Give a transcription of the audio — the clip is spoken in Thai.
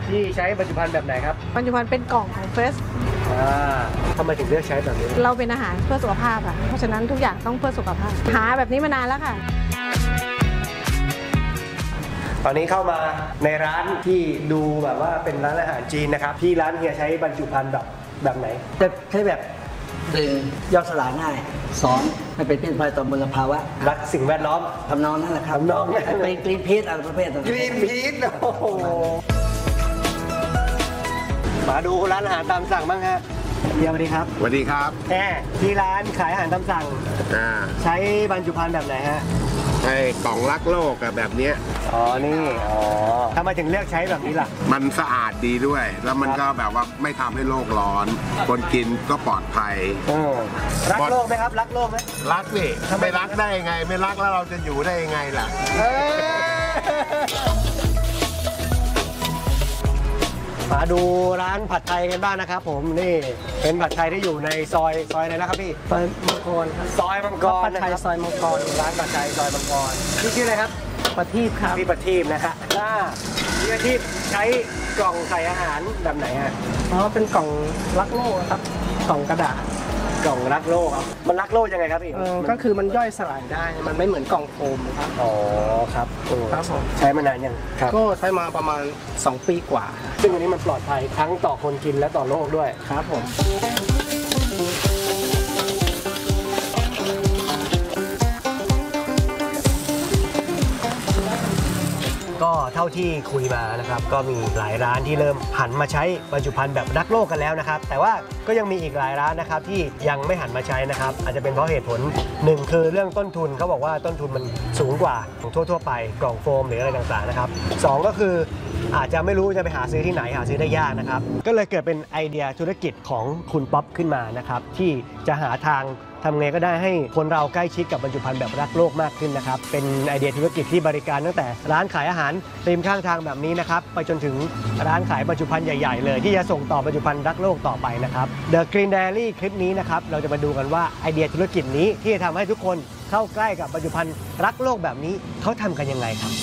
พี่ใช้บรรจุภัณฑ์แบบไหนครับบรรจุภัณฑ์เป็นกล่องของเฟสทำไมถึงเลือกใช้แบบนี้เราเป็นอาหารเพื่อสุขภาพอ่ะเพราะฉะนั้นทุกอย่างต้องเพื่อสุขภาพหาแบบนี้มานานแล้วค่ะตอนนี้เข้ามาในร้านที่ดูแบบว่าเป็นร้านอาหารจีนนะครับที่ร้านเฮียใช้บรรจุภัณฑ์แบบไหนจะใช้แบบย่อยสลายง่าย2ไม่เป็นพิษภัยต่อมลภาวะรักสิ่งแวดล้อมทำนองนั่นแหละครับทำนองเป็นกรีนพีชอะไรประเภทกรีนพีชโอ้โหมาดูร้านอาหารตามสั่งบ้างฮะเฮียสวัสดีครับสวัสดีครับที่ร้านขายอาหารตามสั่งใช้บรรจุภัณฑ์แบบไหนฮะไอ้กล่องรักโลกแบบนี้นี่ทำไมถึงเลือกใช้แบบนี้ล่ะมันสะอาดดีด้วยแล้วมันก็แบบว่าไม่ทำให้โลกร้อนคนกินก็ปลอดภัยรักโลกไหมครับรักโลกไหมรักสิไม่รักได้ยังไงไม่รักแล้วเราจะอยู่ได้ยังไงล่ะมาดูร้านผัดไทยกันบ้างนะครับผมนี่เป็นผัดไทยที่อยู่ในซอยอะไรนะครับพี่ซอยมังกรซอยมังกรผัดไทยซอยมังกรร้านผัดไทยซอยมังกรพี่ชื่ออะไรครับประทีปครับพี่ประทีปนะฮะพี่ประทีปใช้กล่องใส่อาหารแบบไหนฮะเป็นกล่องรักโลกครับกล่องกระดาษกล่องรักโลกครับมันรักโลกยังไงครับพี่ก็คือมันย่อยสลายได้มันไม่เหมือนกล่องโฟมครับครับครับผมใช้มานานยังก็ใช้มาประมาณ2 ปีกว่าซึ่งอันนี้มันปลอดภัยทั้งต่อคนกินและต่อโลกด้วยครับผมก็เท่าที่คุยมานะครับก็มีหลายร้านที่เริ่มหันมาใช้บรรจุภัณฑ์แบบรักโลกกันแล้วนะครับแต่ว่าก็ยังมีอีกหลายร้านนะครับที่ยังไม่หันมาใช้นะครับอาจจะเป็นเพราะเหตุผล1คือเรื่องต้นทุนเขาบอกว่าต้นทุนมันสูงกว่าของทั่วๆไปกล่องโฟมหรืออะไรต่างๆนะครับ2ก็คืออาจจะไม่รู้จะไปหาซื้อที่ไหนหาซื้อได้ยากนะครับก็เลยเกิดเป็นไอเดียธุรกิจของคุณป๊อปขึ้นมานะครับที่จะหาทางทำไงก็ได้ให้คนเราใกล้ชิดกับบรรจุภัณฑ์แบบรักโลกมากขึ้นนะครับเป็นไอเดียธุรกิจที่บริการตั้งแต่ร้านขายอาหารริมข้างทางแบบนี้นะครับไปจนถึงร้านขายบรรจุภัณฑ์ใหญ่ๆเลยที่จะส่งต่อบรรจุภัณฑ์รักโลกต่อไปนะครับ The Green Diary คลิปนี้นะครับเราจะมาดูกันว่าไอเดียธุรกิจนี้ที่จะทำให้ทุกคนเข้าใกล้กับบรรจุภัณฑ์รักโลกแบบนี้เขาทำกันยังไงครับ